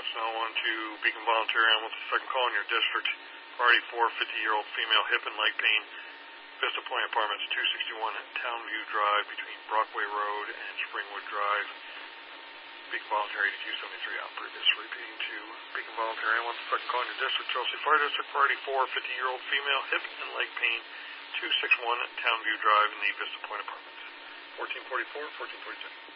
Apartments, now on to Beacon Voluntary Ambulance, second call in your district. Party 4, 50-year-old female, hip and leg pain. Vista Point Apartments, 261 Townview Drive, between Brockway Road and Springwood Drive. Beacon Voluntary to Q73 out previous. Repeating to Beacon Voluntary Ambulance, second call in your district. Chelsea Fire District, Party 4, 50-year-old female, hip and leg pain. 261 Townview Drive in the Vista Point Apartments. 1444, 1442.